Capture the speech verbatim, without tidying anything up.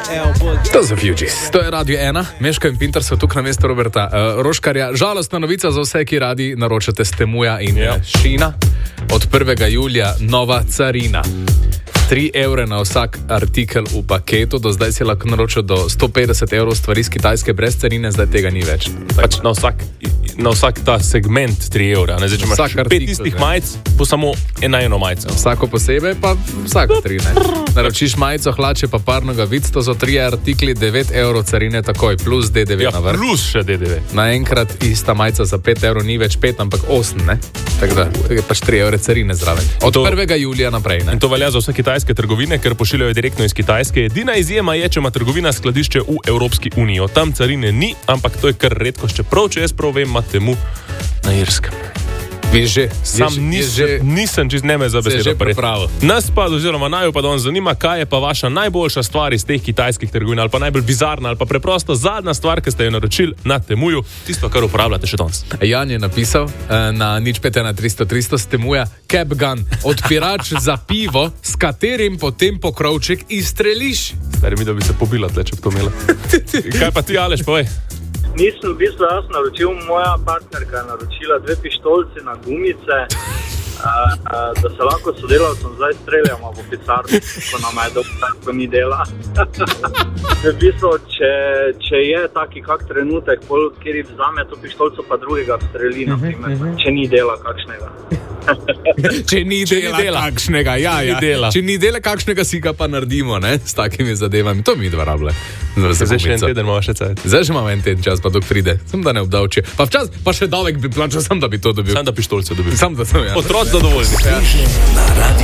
To so Fugees. To je Radio ena, Meško in Pintar so tukaj na mesto Roberta uh, Roškarja. Žalostna novica za vse, ki radi naročate s Temuja in yeah. Šina. Od prvega julija nova carina. tri evre na vsak artikel v paketu, do zdaj si lahko naročil do sto petdeset evrov stvari iz Kitajske brez carine, zdaj tega ni več. Pač na vsak, na vsak ta segment tri evra. Ne? Zdaj, če imaš artikel, pet istih majic, bo samo ena eno majico. Vsako posebej pa vsako tri, ne. Naročiš majico, hlače pa par nogavic, to so tri artikli, devet evrov carine takoj, plus D D V ja, na vrh. Plus še D D V. Naenkrat ista majica za pet evrov ni več pet, ampak osem, ne. Tako da, je pač tri evre carine zraven. Od to, prvega julija naprej, ne. In to velja za vse kitajske trgovine, ker pošiljajo direktno iz Kitajske. Edina izjema je, če ima trgovina skladišče v Evropski uniji. Od tam carine ni, ampak to je kar redko, čeprav, če jaz prav vem, ima Temu na Irskem. Vi že, sam je, nis, je že, nisem čist neme za besedo pripravil. Nas pa, oziroma naju pa danes zanima, kaj je pa vaša najboljša stvar iz teh kitajskih trgovin, ali pa najbolj bizarna, ali pa preprosto zadnja stvar, ki ste jo naročili na Temuju, tisto, kar uporabljate še danes. Jan je napisal na nič pet ena tristo tristo s Temuja cap gun, odpirač za pivo, s katerim potem pokrovček izstreliš. Stari mi, da bi se pobila tle, če bi to imela. Kaj pa ti, Aleš, povej? Nisem v bistvu jaz naročil, moja partnerka je naročila dve pištolci na gumice, a, a, da se lahko sodelavcem zdaj streljamo v pisarni, ko nam je dobro, ko ni dela. V bistvu, če, če je taki kak trenutek, pol, kjer vzame to pištolco, pa drugega streli, naprimer, če ni dela kakšnega. Če ni Če dela, ni dela kakšnega, ja, ja. Ni dela. Če ni dela kakšnega, si ga pa naredimo, ne, s takimi zadevami. To mi dva rable. Zdaj še en teden imamo še cajt. Zdaj že imamo en teden čas, pa dok pride. Sem da ne obdavči. Pa včas, pa še davek bi plačal, sam da bi to dobil. Sam da pištolce dobil. Sam da sem, ja. Otroci zadovoljni. Ja.